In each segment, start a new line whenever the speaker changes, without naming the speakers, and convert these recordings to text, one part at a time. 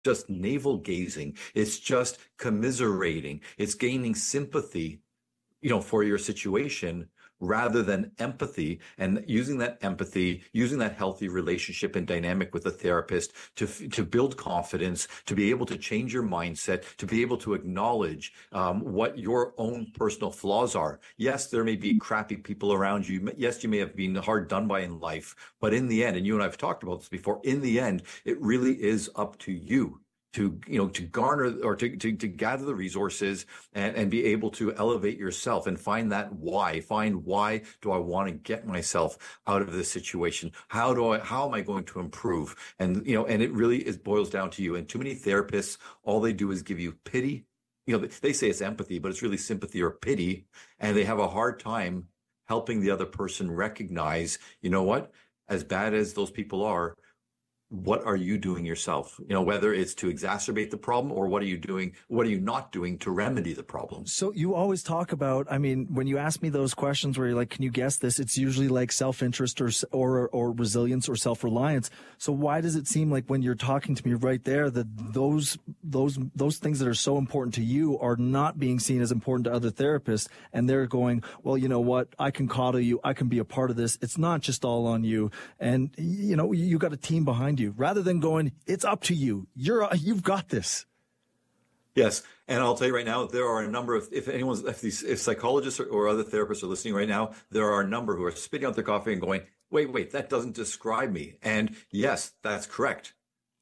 just navel gazing. It's just commiserating. It's gaining sympathy, for your situation rather than empathy, and using that empathy, using that healthy relationship and dynamic with the therapist to build confidence, to be able to change your mindset, to be able to acknowledge what your own personal flaws are. Yes, there may be crappy people around you. Yes, you may have been hard done by in life, but in the end, and you and I have talked about this before, in the end, it really is up to you to garner or to gather the resources and be able to elevate yourself and find that why. Find why do I want to get myself out of this situation? How am I going to improve? And and it really boils down to you. And too many therapists, all they do is give you pity. They say it's empathy, but it's really sympathy or pity, and they have a hard time helping the other person recognize, what, as bad as those people are, what are you doing yourself? Whether it's to exacerbate the problem, or what are you not doing to remedy the problem?
So you always talk about, when you ask me those questions where you're like, can you guess this? It's usually like self-interest or resilience or self-reliance. So why does it seem like when you're talking to me right there that those things that are so important to you are not being seen as important to other therapists, and they're going, well, you know what? I can coddle you. I can be a part of this. It's not just all on you. And, you got a team behind you, rather than going, it's up to you. You've got this.
Yes. And I'll tell you right now, there are a number of, if psychologists or other therapists are listening right now, there are a number who are spitting out their coffee and going, wait, that doesn't describe me. And yes, that's correct.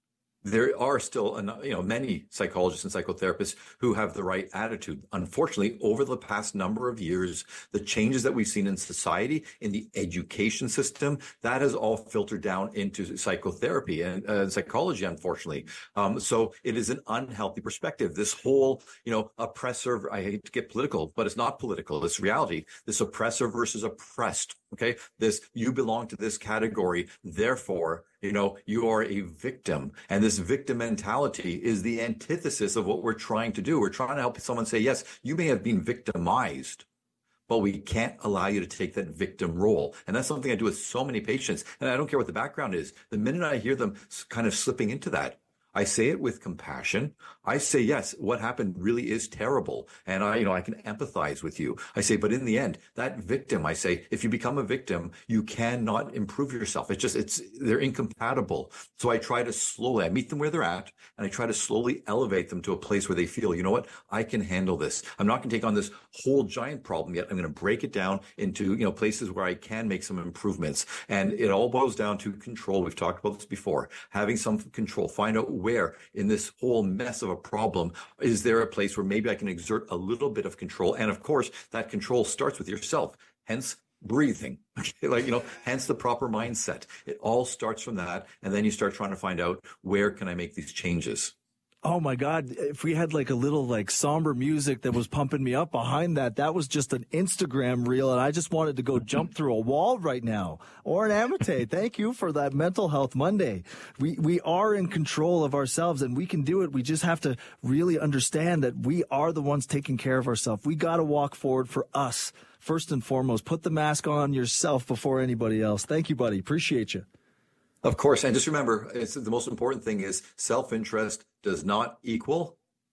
There are still, many psychologists and psychotherapists who have the right attitude. Unfortunately, over the past number of years, the changes that we've seen in society, in the education system, that has all filtered down into psychotherapy and psychology, unfortunately. So it is an unhealthy perspective. This whole, oppressor, I hate to get political, but it's not political. It's reality. This oppressor versus oppressed. Okay. You belong to this category. Therefore, you are a victim. And this victim mentality is the antithesis of what we're trying to do. We're trying to help someone say, yes, you may have been victimized, but we can't allow you to take that victim role. And that's something I do with so many patients. And I don't care what the background is. The minute I hear them kind of slipping into that, I say it with compassion. I say, yes, what happened really is terrible. And I can empathize with you. I say, but in the end, that victim, I say, if you become a victim, you cannot improve yourself. They're incompatible. So I try to I meet them where they're at, and I try to slowly elevate them to a place where they feel, you know what, I can handle this. I'm not going to take on this whole giant problem yet. I'm going to break it down into, places where I can make some improvements. And it all boils down to control. We've talked about this before, having some control, find out where in this whole mess of a problem, is there a place where maybe I can exert a little bit of control? And of course, that control starts with yourself, hence breathing, hence the proper mindset. It all starts from that. And then you start trying to find out, where can I make these changes?
Oh my God. If we had like a little like somber music that was pumping me up behind that was just an Instagram reel. And I just wanted to go jump through a wall right now. Oren Amate, thank you for that Mental Health Monday. We are in control of ourselves, and we can do it. We just have to really understand that we are the ones taking care of ourselves. We got to walk forward for us. First and foremost, put the mask on yourself before anybody else. Thank you, buddy. Appreciate you.
Of course. And just remember, the most important thing is self-interest does not equal.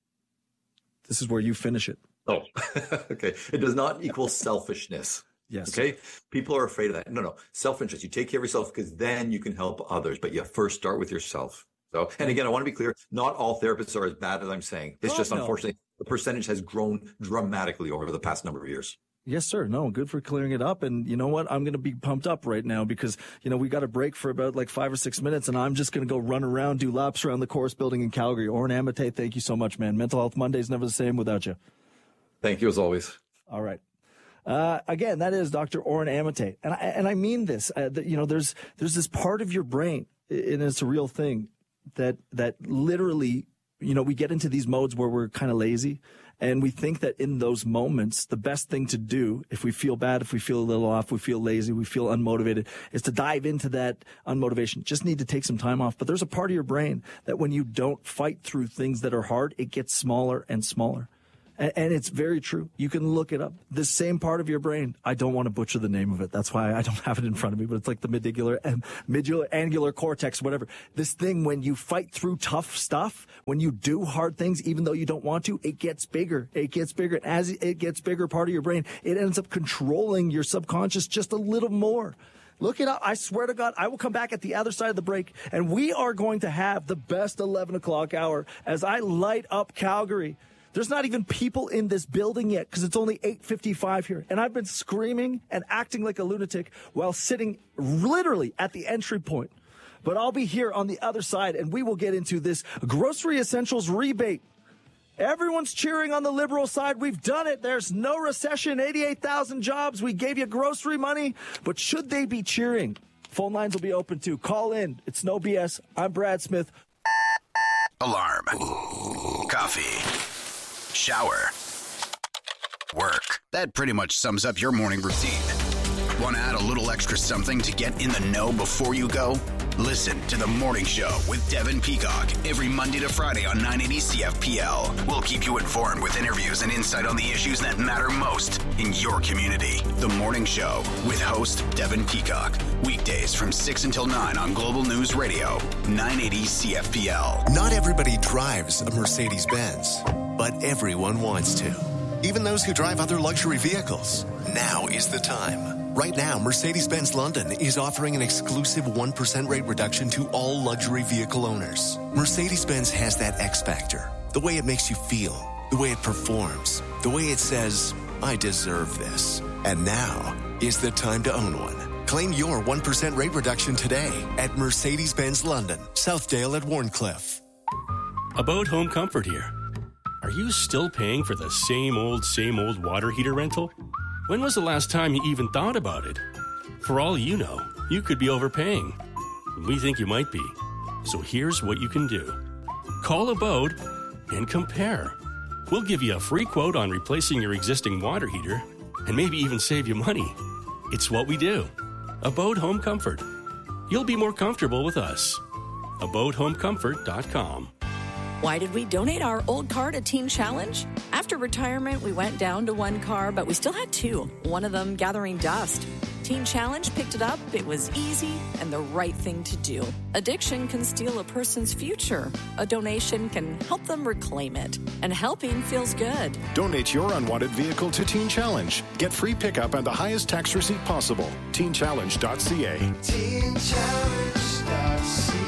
This is where you finish it.
Oh, okay. It does not equal selfishness.
Yes.
Okay. People are afraid of that. No. Self-interest. You take care of yourself because then you can help others, but you first start with yourself. So, and again, I want to be clear. Not all therapists are as bad as I'm saying. It's unfortunately, the percentage has grown dramatically over the past number of years.
Yes, sir. No, good for clearing it up. And you know what? I'm going to be pumped up right now because, we got a break for about like 5 or 6 minutes, and I'm just going to go run around, do laps around the Chorus building in Calgary. Oren Amate, thank you so much, man. Mental Health Monday is never the same without you.
Thank you as always.
All right. Again, that is Dr. Oren Amate. And I mean this, there's this part of your brain, and it's a real thing, that literally, we get into these modes where we're kind of lazy. And we think that in those moments, the best thing to do, if we feel bad, if we feel a little off, we feel lazy, we feel unmotivated, is to dive into that unmotivation. Just need to take some time off. But there's a part of your brain that when you don't fight through things that are hard, it gets smaller and smaller. And it's very true. You can look it up. The same part of your brain. I don't want to butcher the name of it. That's why I don't have it in front of me, but it's like the midullar angular cortex, whatever. This thing, when you fight through tough stuff, when you do hard things, even though you don't want to, it gets bigger. It gets bigger. And as it gets bigger, part of your brain, it ends up controlling your subconscious just a little more. Look it up. I swear to God, I will come back at the other side of the break, and we are going to have the best 11 o'clock hour as I light up Calgary. There's not even people in this building yet because it's only 8:55 here. And I've been screaming and acting like a lunatic while sitting literally at the entry point. But I'll be here on the other side, and we will get into this grocery essentials rebate. Everyone's cheering on the Liberal side. We've done it. There's no recession, 88,000 jobs. We gave you grocery money. But should they be cheering? Phone lines will be open too. Call in. It's no BS. I'm Brad Smith.
Alarm. Coffee. Shower. Work. That pretty much sums up your morning routine. Want to add a little extra something to get in the know before you go? Listen to The Morning Show with Devin Peacock every Monday to Friday on 980 CFPL. We'll keep you informed with interviews and insight on the issues that matter most in your community. The Morning Show with host Devin Peacock. Weekdays from 6 until 9 on Global News Radio, 980 CFPL.
Not everybody drives a Mercedes-Benz, but everyone wants to. Even those who drive other luxury vehicles. Now is the time. Right now, Mercedes-Benz London is offering an exclusive 1% rate reduction to all luxury vehicle owners. Mercedes-Benz has that X factor. The way it makes you feel, the way it performs, the way it says, I deserve this. And now is the time to own one. Claim your 1% rate reduction today at Mercedes-Benz London, Southdale at Warncliffe.
About Home Comfort here. Are you still paying for the same old water heater rental? When was the last time you even thought about it? For all you know, you could be overpaying. We think you might be. So here's what you can do. Call Abode and compare. We'll give you a free quote on replacing your existing water heater and maybe even save you money. It's what we do. Abode Home Comfort. You'll be more comfortable with us. AbodeHomeComfort.com.
Why did we donate our old car to Teen Challenge? After retirement, we went down to one car, but we still had two, one of them gathering dust. Teen Challenge picked it up. It was easy and the right thing to do. Addiction can steal a person's future. A donation can help them reclaim it. And helping feels good.
Donate your unwanted vehicle to Teen Challenge. Get free pickup and the highest tax receipt possible. TeenChallenge.ca.
TeenChallenge.ca.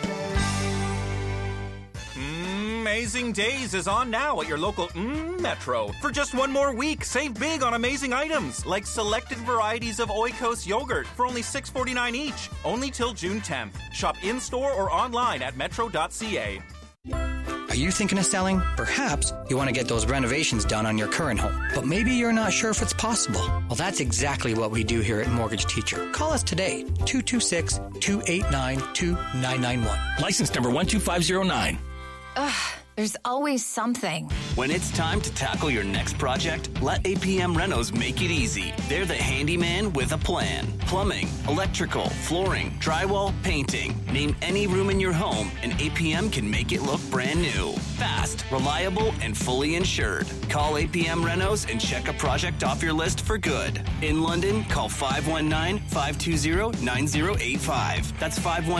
Amazing Days is on now at your local Metro. For just one more week, save big on amazing items like selected varieties of Oikos yogurt for only $6.49 each. Only till June 10th. Shop in-store or online at metro.ca.
Are you thinking of selling? Perhaps you want to get those renovations done on your current home, but maybe you're not sure if it's possible. Well, that's exactly what we do here at Mortgage Teacher. Call us today, 226-289-2991.
License number 12509.
There's always something.
When it's time to tackle your next project, let APM Renos make it easy. They're the handyman with a plan. Plumbing, electrical, flooring, drywall, painting. Name any room in your home and APM can make it look brand new. Fast, reliable, and fully insured. Call APM Renos and check a project off your list for good. In London, call 519-520-9085. That's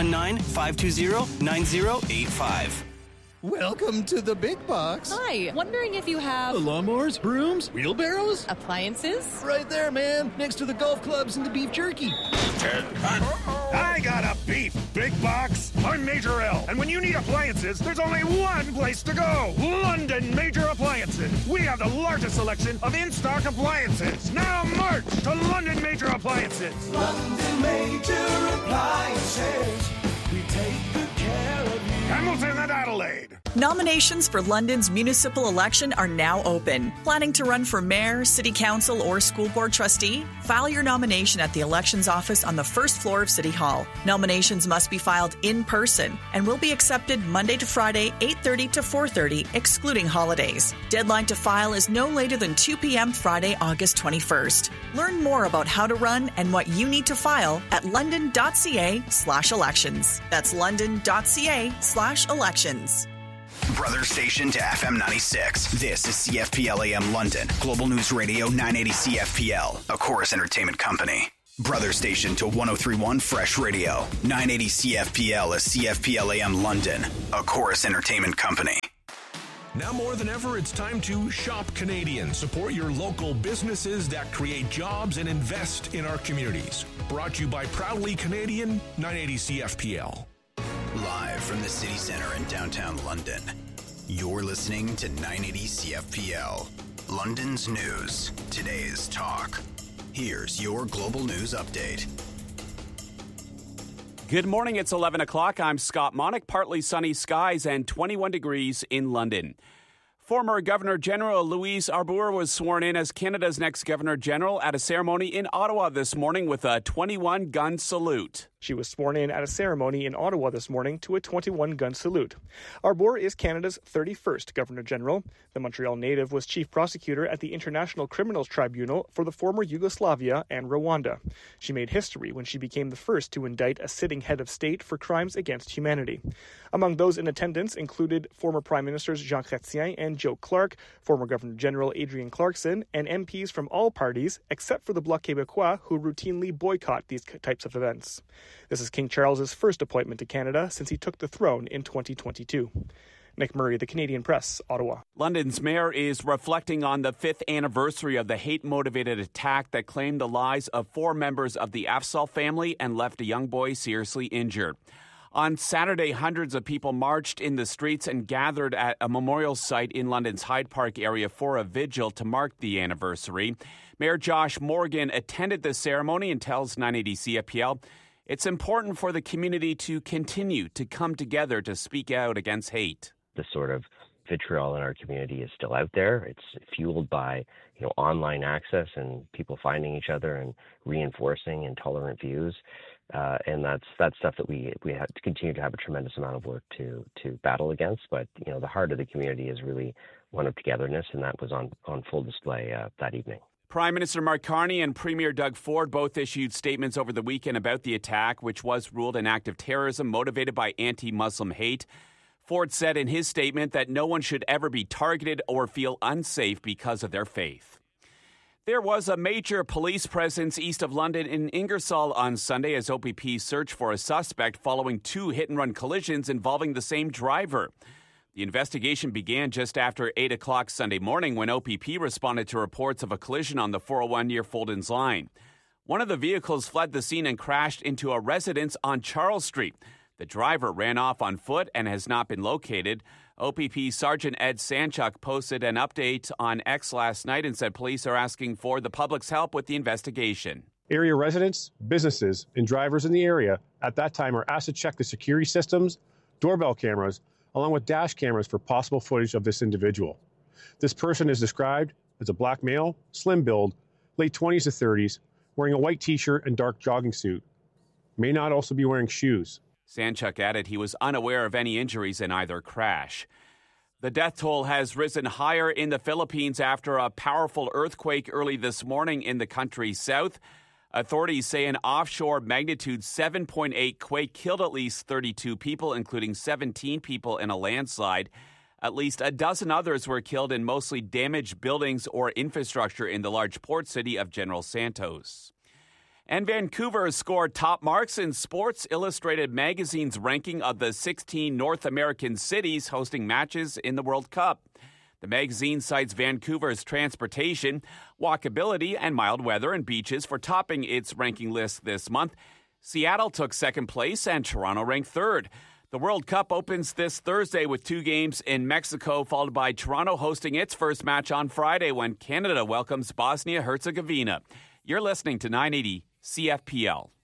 519-520-9085.
Welcome to the big box.
Hi, wondering if you have
lawnmowers, brooms, wheelbarrows,
appliances?
Right there, man, next to the golf clubs and the beef jerky.
I got a beef big box. I'm Major L, and when you need appliances, there's only one place to go. London Major Appliances. We have the largest selection of in-stock appliances. Now march to London Major Appliances.
London Major Appliances. We take good care of you.
Hamilton and Adelaide.
Nominations for London's municipal election are now open. Planning to run for mayor, city council, or school board trustee? File your nomination at the elections office on the first floor of City Hall. Nominations must be filed in person and will be accepted Monday to Friday, 8:30 to 4:30, excluding holidays. Deadline to file is no later than 2 p.m. Friday, August 21st. Learn more about how to run and what you need to file at london.ca/elections. That's london.ca/elections.
Brother station to FM 96. This is CFPL AM London. Global News Radio 980 CFPL. A Chorus Entertainment Company. Brother station to 1031 Fresh Radio. 980 CFPL is CFPL AM London. A Chorus Entertainment Company.
Now more than ever, it's time to shop Canadian. Support your local businesses that create jobs and invest in our communities. Brought to you by Proudly Canadian, 980 CFPL.
Live from the city center in downtown London, you're listening to 980 CFPL. London's news, today's talk. Here's your global news update.
Good morning, it's 11 o'clock. I'm Scott Monick. Partly sunny skies and 21 degrees in London. Former Governor-General Louise Arbour was sworn in as Canada's next Governor-General at a ceremony in Ottawa this morning with a 21-gun salute.
She was sworn in at a ceremony in Ottawa this morning to a 21-gun salute. Arbour is Canada's 31st Governor-General. The Montreal native was chief prosecutor at the International Criminals Tribunal for the former Yugoslavia and Rwanda. She made history when she became the first to indict a sitting head of state for crimes against humanity. Among those in attendance included former Prime Ministers Jean Chrétien and Joe Clark, former Governor-General Adrienne Clarkson, and MPs from all parties except for the Bloc Québécois, who routinely boycott these types of events. This is King Charles's first appointment to Canada since he took the throne in 2022. Nick Murray, The Canadian Press, Ottawa.
London's mayor is reflecting on the 5th anniversary of the hate-motivated attack that claimed the lives of 4 members of the Afzaal family and left a young boy seriously injured. On Saturday, hundreds of people marched in the streets and gathered at a memorial site in London's Hyde Park area for a vigil to mark the anniversary. Mayor Josh Morgan attended the ceremony and tells 980 CFPL it's important for the community to continue to come together to speak out against hate.
The sort of vitriol in our community is still out there. It's fueled by, online access and people finding each other and reinforcing intolerant views. And that's stuff that we have to continue to have a tremendous amount of work to battle against. But, the heart of the community is really one of togetherness, and that was on full display that evening.
Prime Minister Mark Carney and Premier Doug Ford both issued statements over the weekend about the attack, which was ruled an act of terrorism motivated by anti-Muslim hate. Ford said in his statement that no one should ever be targeted or feel unsafe because of their faith. There was a major police presence east of London in Ingersoll on Sunday as OPP searched for a suspect following 2 hit-and-run collisions involving the same driver. The investigation began just after 8 o'clock Sunday morning when OPP responded to reports of a collision on the 401 near Fulton's line. One of the vehicles fled the scene and crashed into a residence on Charles Street. The driver ran off on foot and has not been located. OPP Sergeant Ed Sanchuk posted an update on X last night and said police are asking for the public's help with the investigation.
Area residents, businesses, and drivers in the area at that time are asked to check the security systems, doorbell cameras, along with dash cameras for possible footage of this individual. This person is described as a black male, slim build, late 20s to 30s, wearing a white t-shirt and dark jogging suit. May not also be wearing shoes.
Sanchuk added he was unaware of any injuries in either crash. The death toll has risen higher in the Philippines after a powerful earthquake early this morning in the country's south. Authorities say an offshore magnitude 7.8 quake killed at least 32 people, including 17 people in a landslide. At least a dozen others were killed in mostly damaged buildings or infrastructure in the large port city of General Santos. And Vancouver scored top marks in Sports Illustrated magazine's ranking of the 16 North American cities hosting matches in the World Cup. The magazine cites Vancouver's transportation, walkability, and mild weather and beaches for topping its ranking list this month. Seattle took second place and Toronto ranked third. The World Cup opens this Thursday with 2 games in Mexico, followed by Toronto hosting its first match on Friday when Canada welcomes Bosnia-Herzegovina. You're listening to 980 CFPL.